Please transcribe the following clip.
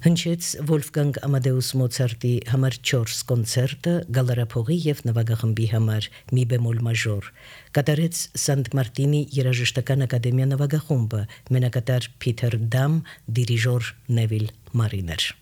Հնչեց Վոլֆգանգ Ամադեուս Մոցարտի համար 4 կոնցերտը գալարափողի եւ նվագախմբի համար մի բեմոլ մաժոր։ Կատարեց Սանտ Մարտինի երաժշտական ակադեմիա նվագախումբը, մենակատար Փիթեր Դամ, դիրիժոր Նևիլ Մարիներ։